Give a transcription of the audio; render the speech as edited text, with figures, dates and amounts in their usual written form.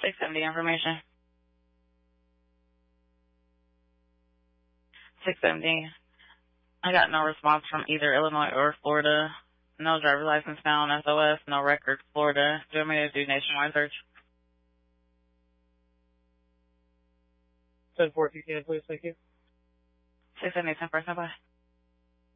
670 information. 670. I got no response from either Illinois or Florida. No driver's license found, SOS, no record, Florida. Do you want me to do nationwide search? 10-4, if you can, please. Thank you. 670, 10 person, bye.